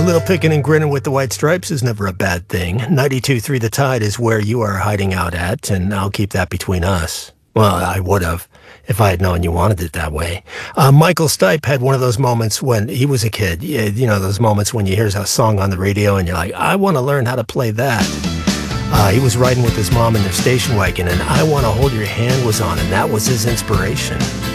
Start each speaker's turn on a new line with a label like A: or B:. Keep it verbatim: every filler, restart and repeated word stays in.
A: little picking and grinning with the White Stripes is never a bad thing. ninety-two point three The Tide is where you are hiding out at, and I'll keep that between us. Well, I would have, if I had known you wanted it that way. Uh, Michael Stipe had one of those moments when he was a kid. You, you know, those moments when you hear a song on the radio and you're like, I want to learn how to play that. Uh, he was riding with his mom in their station wagon, and I Want to Hold Your Hand was on, and that was his inspiration.